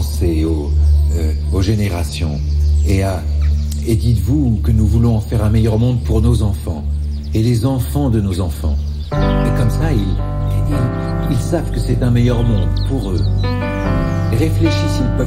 pensez aux générations et dites-vous que nous voulons en faire un meilleur monde pour nos enfants et les enfants de nos enfants. Et comme ça, ils savent que c'est un meilleur monde pour eux. Réfléchissent, ils peuvent